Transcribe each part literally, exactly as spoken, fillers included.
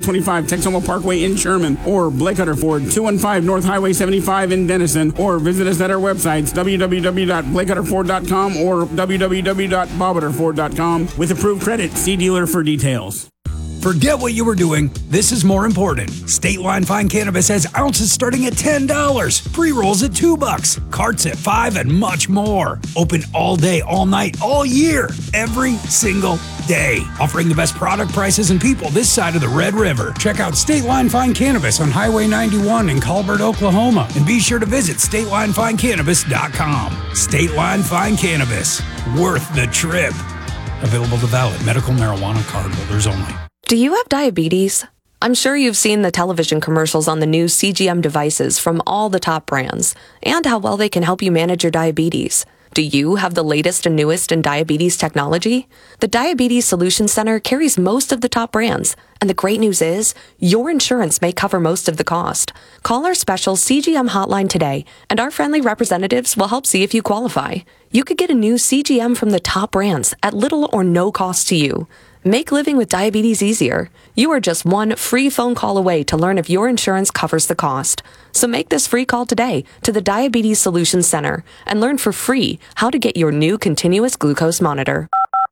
twenty-five Texoma Parkway in Sherman, or Blake Hutter Ford, two one five North Highway seventy-five in Denison, or visit us at our websites, w w w dot blake hutter ford dot com or w w w dot bob hutter ford dot com. With approved credit, see dealer for details. Forget what you were doing. This is more important. State Line Fine Cannabis has ounces starting at ten dollars, pre-rolls at two bucks, carts at five, and much more. Open all day, all night, all year, every single day. Offering the best product prices and people this side of the Red River. Check out State Line Fine Cannabis on Highway ninety-one in Colbert, Oklahoma. And be sure to visit state line fine cannabis dot com. State Line Fine Cannabis. Worth the trip. Available to valid medical marijuana card holders only. Do you have diabetes? I'm sure you've seen the television commercials on the new C G M devices from all the top brands and how well they can help you manage your diabetes. Do you have the latest and newest in diabetes technology? The Diabetes Solutions Center carries most of the top brands, and the great news is your insurance may cover most of the cost. Call our special C G M hotline today, and our friendly representatives will help see if you qualify. You could get a new C G M from the top brands at little or no cost to you. Make living with diabetes easier. You are just one free phone call away to learn if your insurance covers the cost. So make this free call today to the Diabetes Solutions Center and learn for free how to get your new continuous glucose monitor.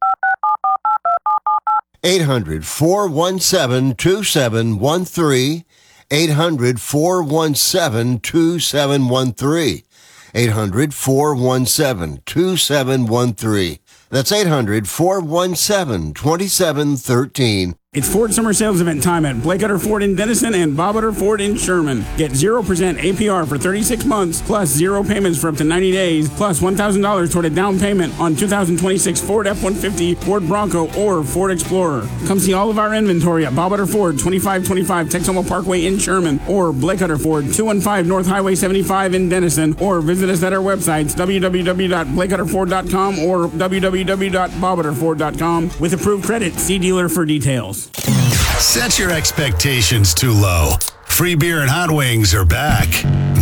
eight hundred, four one seven, two seven one three. eight hundred, four one seven, two seven one three. eight hundred, four one seven, two seven one three. That's eight hundred, four one seven, two seven one three. It's Ford Summer Sales Event time at Blake Hutter Ford in Denison and Bob Hutter Ford in Sherman. Get zero percent A P R for thirty-six months, plus zero payments for up to ninety days, plus one thousand dollars toward a down payment on two thousand twenty-six Ford F one fifty, Ford Bronco, or Ford Explorer. Come see all of our inventory at Bob Hutter Ford, twenty-five twenty-five Texoma Parkway in Sherman, or Blake Hutter Ford, two one five North Highway seventy-five in Denison, or visit us at our websites, w w w dot blake hutter ford dot com or w w w dot bob hutter ford dot com. With approved credit, see dealer for details. Set your expectations too low. Free beer and hot wings are back.